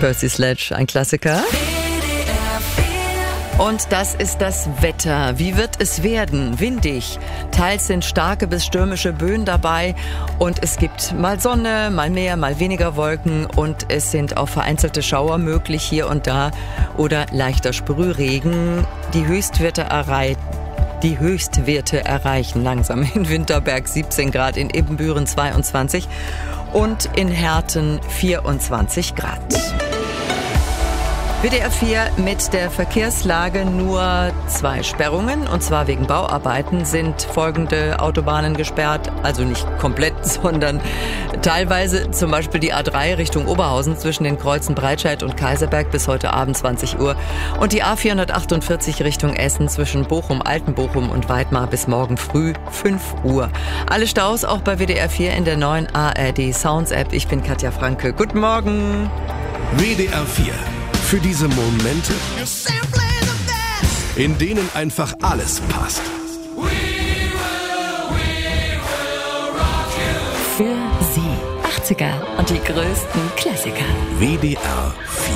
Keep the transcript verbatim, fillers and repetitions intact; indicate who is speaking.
Speaker 1: Percy Sledge, ein Klassiker. Und das ist das Wetter. Wie wird es werden? Windig. Teils sind starke bis stürmische Böen dabei und es gibt mal Sonne, mal mehr, mal weniger Wolken und es sind auch vereinzelte Schauer möglich hier und da oder leichter Sprühregen. Die Höchstwerte erreichen. Die Höchstwerte erreichen langsam in Winterberg siebzehn Grad, in Ibbenbüren zweiundzwanzig und in Herten vierundzwanzig Grad. W D R vier mit der Verkehrslage: nur zwei Sperrungen, und zwar wegen Bauarbeiten sind folgende Autobahnen gesperrt, also nicht komplett, sondern teilweise, zum Beispiel die A drei Richtung Oberhausen zwischen den Kreuzen Breitscheid und Kaiserberg bis heute Abend zwanzig Uhr und die A vierhundertachtundvierzig Richtung Essen zwischen Bochum, Altenbochum und Weidmar bis morgen früh fünf Uhr. Alle Staus auch bei W D R vier in der neuen A R D Sounds App. Ich bin Katja Franke. Guten Morgen.
Speaker 2: W D R vier. Für diese Momente, in denen einfach alles passt.
Speaker 1: Für Sie achtziger und die größten Klassiker.
Speaker 2: W D R vier.